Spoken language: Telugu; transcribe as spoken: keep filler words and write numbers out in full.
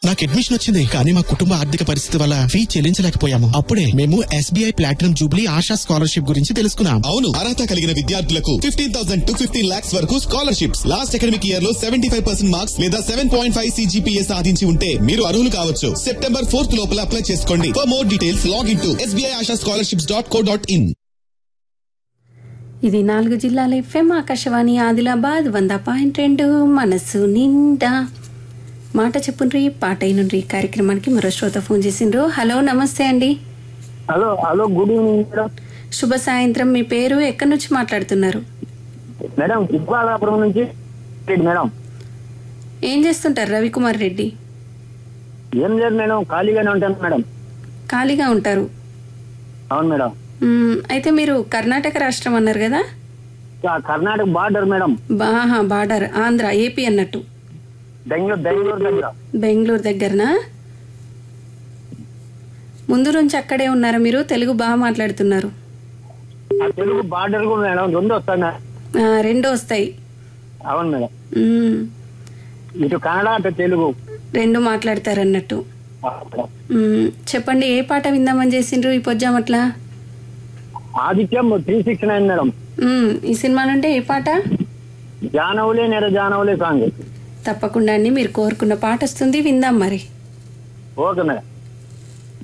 నాకు అడ్మిషన్ వచ్చింది, కానీ మా కుటుంబ ఆర్థిక పరిస్థితి వల్ల ఫీ చెల్లించలేకపోయాము. అప్పుడే మేము SBI platinum Jubilee ASHA scholarship గురించి తెలుసుకున్నాం. అవును, అర్హత కలిగిన విద్యార్థులకు fifteen thousand to fifteen lakhs వరకు స్కాలర్షిప్స్. లాస్ట్ అకాడమిక్ ఇయర్ లో సెవెంటీ ఫైవ్ పర్సెంట్ మార్క్స్ లేదా సెవెన్ పాయింట్ ఫైవ్ సిజిపిఏ సాధించి ఉంటే మీరు అర్హులు కావచ్చు. సెప్టెంబర్ ఫోర్త్ లోపల అప్లై చేసుకోండి. For more details log in to SBI ASHA scholarships dot co dot in. ఇది నాలుగు జిల్లాల ఎఫ్ఎం ఆకాశవాణి ఆదిలాబాద్ వంద పాయింట్ రెండు మనసు నిండా. మాట చెప్పుండ్రి పాట అయినుండ్రి కార్యక్రమానికి మరో శ్రోత ఫోన్ చేసిండ్రు. హలో, నమస్తే అండి. Hello hello good evening madam. శుభ సాయంత్రం. మీ పేరు, ఎక్కడి నుంచి మాట్లాడుతున్నారు? మేడం చిక్కాలాపురం నుంచి మేడం. ఏం చేస్తుంటారు రవికుమార్ రెడ్డి? ఏం లేదు మేడం, ఖాళీగానే ఉంటాను మేడం. ఖాళీగా ఉంటారు? అవును మేడం. అయితే మీరు కర్ణాటక రాష్ట్రం అన్నారు కదా? Karnataka border madam. Baja border, Andhra AP అన్నట్టు. బెంగళూరు బెంగళూరు దగ్గర. బెంగళూరు దగ్గరనా? ముందు నుంచి అక్కడే ఉన్నారా మీరు? తెలుగు బాగా మాట్లాడుతున్నారు. తెలుగు బార్డర్ కూడా మేడం, రెండు వస్తాయి మేడం. రెండు వస్తాయి. అవును మేడం. ఇటు కన్నడ అటు తెలుగు రెండు మాట్లాడతారు అన్నట్టు. చెప్పండి, ఏ పాట విందామని చేసిండ్రు ఈ పొజ్జామట్లా? ఆదిత్యం త్రీ సిక్స్ నైన్ మేడం. ఈ సినిమా నుండి ఏ పాట? జానవులే నెర జానవులే సాంగ్. తప్పకుండా అండి, మీరు కోరుకున్న పాట వస్తుంది, విందాం మరి. Okay madam.